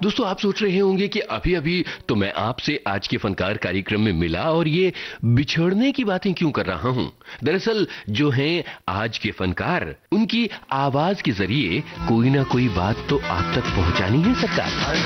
दोस्तों, आप सोच रहे होंगे कि अभी अभी तो मैं आपसे आज के फनकार कार्यक्रम में मिला और ये बिछड़ने की बातें क्यों कर रहा हूं। दरअसल जो हैं आज के फनकार, उनकी आवाज के जरिए कोई ना कोई बात तो आप तक पहुंचानी है सरकार।